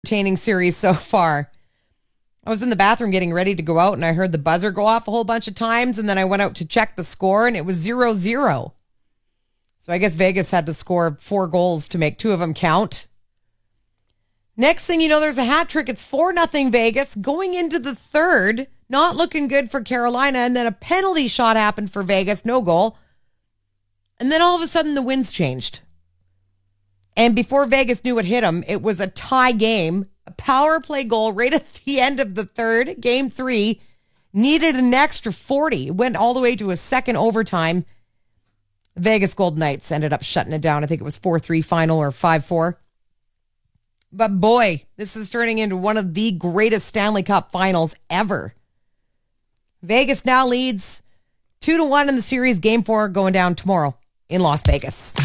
entertaining series so far. I was in the bathroom getting ready to go out and I heard the buzzer go off a whole bunch of times, and then I went out to check the score and it was 0-0. So I guess Vegas had to score 4 goals to make 2 of them count. Next thing you know, there's a hat trick. It's 4-0 Vegas going into the third. Not looking good for Carolina. And then a penalty shot happened for Vegas. No goal. And then all of a sudden the winds changed. And before Vegas knew what hit them, it was a tie game. A power play goal right at the end of the third. Game 3. Needed an extra 40. Went all the way to a second overtime. Vegas Golden Knights ended up shutting it down. I think it was 4-3 final or 5-4. But boy, this is turning into one of the greatest Stanley Cup finals ever. Vegas now leads 2-1 in the series. Game 4 going down tomorrow in Las Vegas.